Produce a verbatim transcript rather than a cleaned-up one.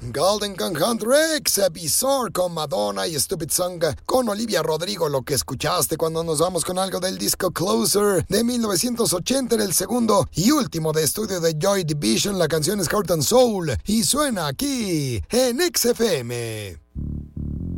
Golden con Huntrix, Bizarre con Madonna y Stupid Song con Olivia Rodrigo, lo que escuchaste cuando nos vamos con algo del disco Closer de mil novecientos ochenta, en el segundo y último de estudio de Joy Division. La canción es Heart and Soul y suena aquí en X F M.